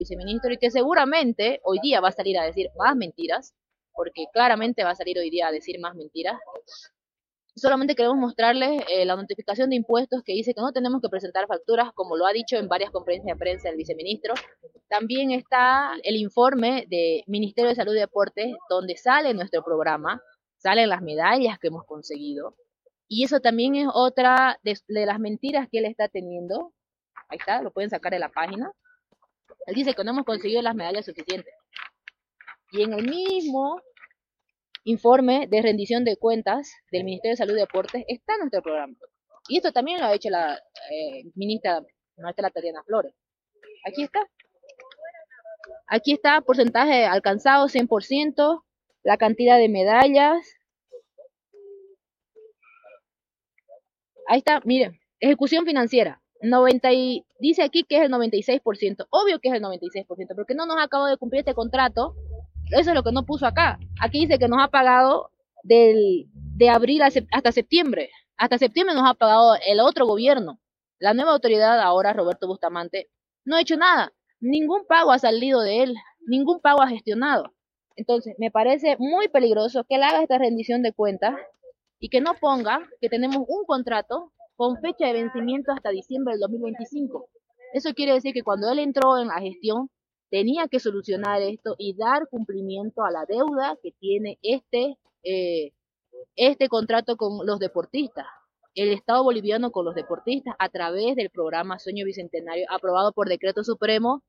viceministro y que seguramente hoy día va a salir a decir más mentiras, porque claramente va a salir hoy día a decir más mentiras. Solamente queremos mostrarles la notificación de impuestos que dice que no tenemos que presentar facturas, como lo ha dicho en varias conferencias de prensa el viceministro. También está el informe del Ministerio de Salud y Deportes, donde sale nuestro programa, salen las medallas que hemos conseguido. Y eso también es otra de las mentiras que él está teniendo. Ahí está, lo pueden sacar de la página. Él dice que no hemos conseguido las medallas suficientes. Y en el mismo informe de rendición de cuentas del Ministerio de Salud y Deportes está nuestro programa. Y esto también lo ha hecho la ministra nuestra Tatiana Flores. Aquí está. Aquí está, porcentaje alcanzado 100%, la cantidad de medallas. Ahí está, miren, ejecución financiera. Dice aquí que es el 96%. Obvio que es el 96%, porque no nos acabó de cumplir este contrato. Eso es lo que no puso acá. Aquí dice que nos ha pagado de abril hasta septiembre. Hasta septiembre nos ha pagado el otro gobierno. La nueva autoridad ahora, Roberto Bustamante, no ha hecho nada. Ningún pago ha salido de él. Ningún pago ha gestionado. Entonces, me parece muy peligroso que él haga esta rendición de cuentas y que no ponga que tenemos un contrato con fecha de vencimiento hasta diciembre del 2025. Eso quiere decir que cuando él entró en la gestión, tenía que solucionar esto y dar cumplimiento a la deuda que tiene este contrato con los deportistas, el Estado boliviano con los deportistas a través del programa Sueño Bicentenario aprobado por Decreto Supremo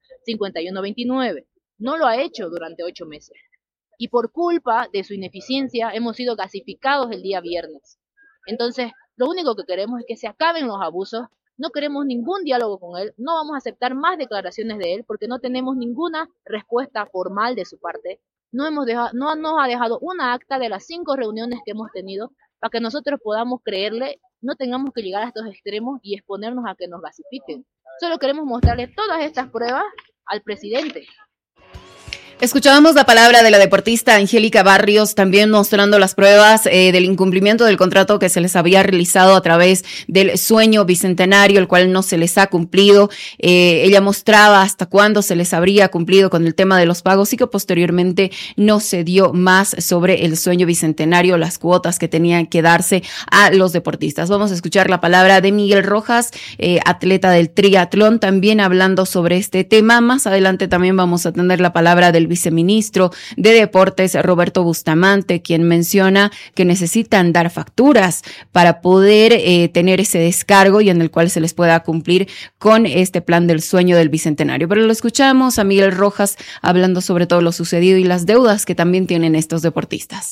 5129. No lo ha hecho durante 8 meses. Y por culpa de su ineficiencia hemos sido gasificados el día viernes. Entonces, lo único que queremos es que se acaben los abusos. No queremos ningún diálogo con él, no vamos a aceptar más declaraciones de él porque no tenemos ninguna respuesta formal de su parte. No nos ha dejado una acta de las 5 reuniones que hemos tenido para que nosotros podamos creerle, no tengamos que llegar a estos extremos y exponernos a que nos gasifiquen. Solo queremos mostrarle todas estas pruebas al presidente. Escuchábamos la palabra de la deportista Angélica Barrios, también mostrando las pruebas del incumplimiento del contrato que se les había realizado a través del Sueño Bicentenario, el cual no se les ha cumplido. Ella mostraba hasta cuándo se les habría cumplido con el tema de los pagos y que posteriormente no se dio más sobre el Sueño Bicentenario, las cuotas que tenían que darse a los deportistas. Vamos a escuchar la palabra de Miguel Rojas, atleta del triatlón, también hablando sobre este tema. Más adelante también vamos a tener la palabra del viceministro de Deportes, Roberto Bustamante, quien menciona que necesitan dar facturas para poder tener ese descargo y en el cual se les pueda cumplir con este plan del Sueño del Bicentenario. Pero lo escuchamos a Miguel Rojas hablando sobre todo lo sucedido y las deudas que también tienen estos deportistas.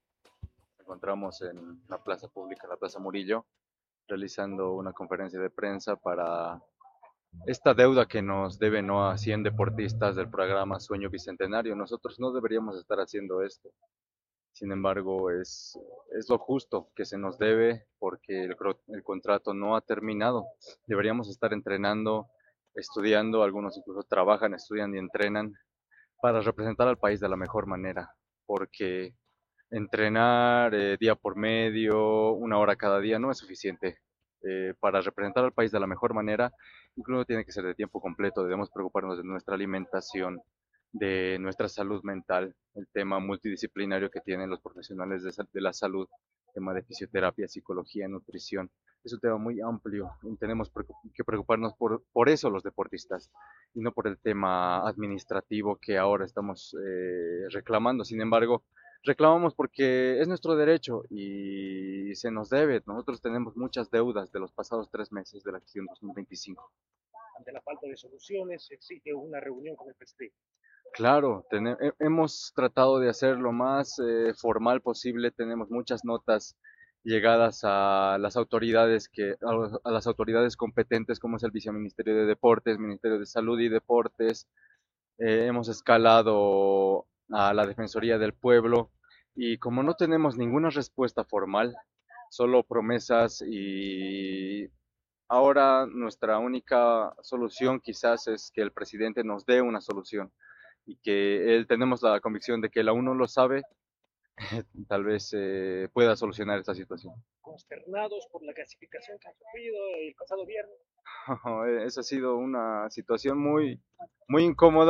Nos encontramos en la plaza pública, la Plaza Murillo, realizando una conferencia de prensa para esta deuda que nos deben a 100 deportistas del programa Sueño Bicentenario. Nosotros no deberíamos estar haciendo esto. Sin embargo, es lo justo que se nos debe porque el contrato no ha terminado. Deberíamos estar entrenando, estudiando, algunos incluso trabajan, estudian y entrenan para representar al país de la mejor manera, porque entrenar día por medio, 1 hora cada día no es suficiente. Para representar al país de la mejor manera, incluso tiene que ser de tiempo completo. Debemos preocuparnos de nuestra alimentación, de nuestra salud mental, el tema multidisciplinario que tienen los profesionales de la salud, tema de fisioterapia, psicología, nutrición. Es un tema muy amplio y tenemos que preocuparnos por eso los deportistas y no por el tema administrativo que ahora estamos reclamando. Sin embargo, reclamamos porque es nuestro derecho y se nos debe. Nosotros tenemos muchas deudas de los pasados 3 meses de la gestión 2025. Ante la falta de soluciones, se exige una reunión con el presidente. Claro, hemos tratado de hacer lo más formal posible. Tenemos muchas notas llegadas a las autoridades a las autoridades competentes, como es el Viceministerio de Deportes, Ministerio de Salud y Deportes. Hemos escalado a la Defensoría del Pueblo y como no tenemos ninguna respuesta formal, solo promesas y ahora nuestra única solución quizás es que el presidente nos dé una solución y que él tenemos la convicción de que él aún no lo sabe, tal vez pueda solucionar esta situación. Consternados por la clasificación que han sufrido el pasado viernes. Esa ha sido una situación muy incómoda.